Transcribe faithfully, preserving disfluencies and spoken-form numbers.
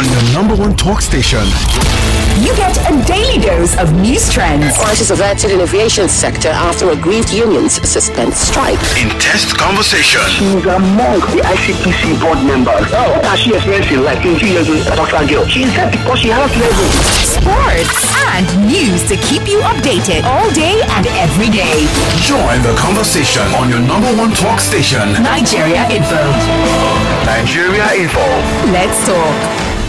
on your number one talk station. You get a daily dose of news trends. Prices averted in aviation sector after aggrieved unions suspend strike. Intense conversation. She's among the I C P C board members. Oh, what has she experienced in life in two years with a doctor girl? She is that because she has level. Sports and news to keep you updated all day and every day. Join the conversation on your number one talk station. Nigeria Info. Nigeria Info. Let's talk.